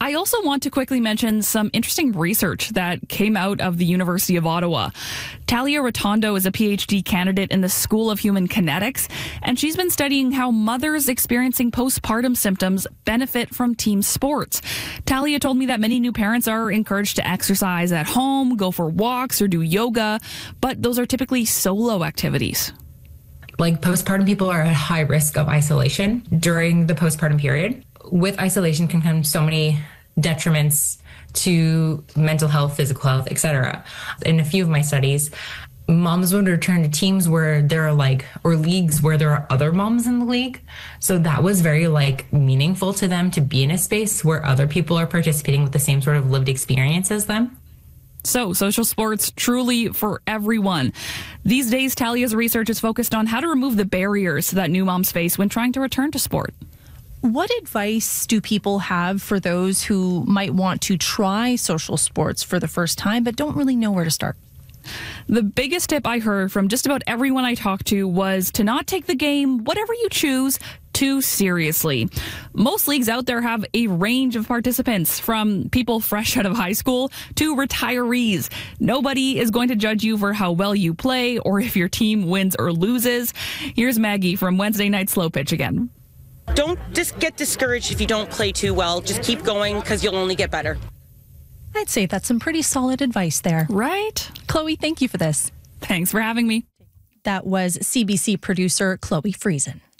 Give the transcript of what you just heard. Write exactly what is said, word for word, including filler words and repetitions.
I also want to quickly mention some interesting research that came out of the University of Ottawa. Talia Rotondo is a P H D candidate in the School of Human Kinetics, and she's been studying how mothers experiencing postpartum symptoms benefit from team sports. Talia told me that many new parents are encouraged to exercise at home, go for walks, or do yoga, but those are typically solo activities. Like postpartum people are at high risk of isolation during the postpartum period. With isolation can come so many detriments to mental health, physical health, et cetera. In a few of my studies, moms would return to teams where there are like, or leagues where there are other moms in the league. So that was very like meaningful to them to be in a space where other people are participating with the same sort of lived experience as them. So, social sports truly for everyone. These days, Talia's research is focused on how to remove the barriers that new moms face when trying to return to sport. What advice do people have for those who might want to try social sports for the first time but don't really know where to start? The biggest tip I heard from just about everyone I talked to was to not take the game, whatever you choose, too seriously. Most leagues out there have a range of participants, from people fresh out of high school to retirees. Nobody is going to judge you for how well you play or if your team wins or loses. Here's Maggie from Wednesday Night Slow Pitch again. Don't just get discouraged if you don't play too well. Just keep going because you'll only get better. I'd say that's some pretty solid advice there. Right? Chloe, thank you for this. Thanks for having me. That was C B C producer Chloe Friesen.